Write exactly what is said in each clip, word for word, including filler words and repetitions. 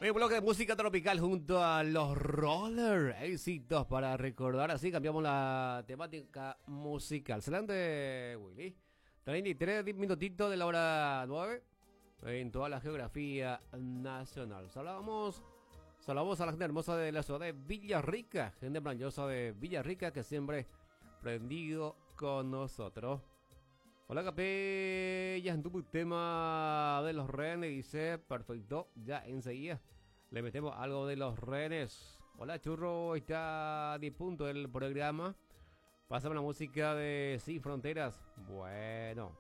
Oye, bloque de música tropical junto a los Roller. Éxitos para recordar. Así cambiamos la temática musical. Excelente, Willy. treinta y tres minutitos de la hora nueve en toda la geografía nacional. Saludamos, saludamos a la gente hermosa de la ciudad de Villarrica. Gente maravillosa de Villarrica que siempre prendido con nosotros. Hola, Capé, ya en tu tema de los renes, dice, perfecto, ya enseguida le metemos algo de los renes. Hola, Churro, está de punto el programa. Pásame la música de Sin Fronteras. Bueno.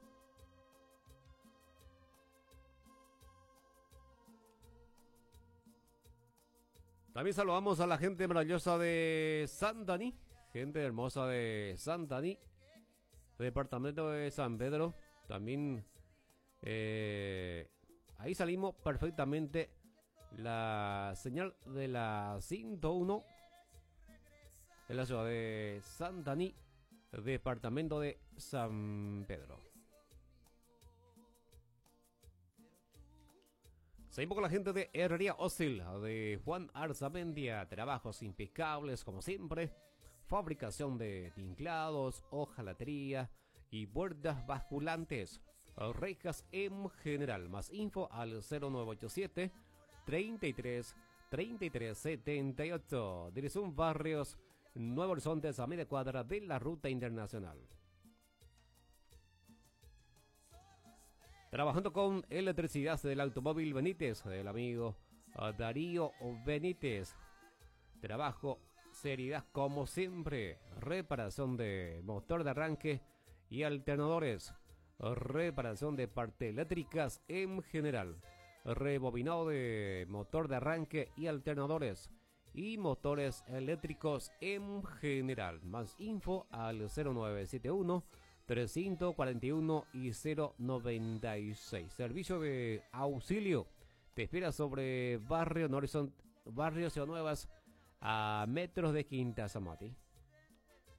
También saludamos a la gente maravillosa de Santaní, gente hermosa de Santaní. Departamento de San Pedro, también eh, ahí salimos perfectamente la señal de la ciento uno en la ciudad de Santaní, departamento de San Pedro. Seguimos con la gente de Herrería Ósil, de Juan Arzamendia, trabajos impecables como siempre. Fabricación de tinclados, hojalatería y puertas basculantes, rejas en general. Más info al cero nueve ocho siete, treinta y tres, treinta y tres setenta y ocho. Dirección Barrios Nuevo Horizontes, a media cuadra de la ruta internacional. Trabajando con electricidad del automóvil Benítez, del amigo Darío Benítez. Trabajo, seriedad como siempre. Reparación de motor de arranque y alternadores. Reparación de partes eléctricas en general. Rebobinado de motor de arranque y alternadores. Y motores eléctricos en general. Más info al cero nueve siete uno, trescientos cuarenta y uno y cero noventa y seis. Servicio de auxilio. Te espera sobre Barrio Horizonte, Barrio Ciudad Nuevas, a metros de Quinta Zamati.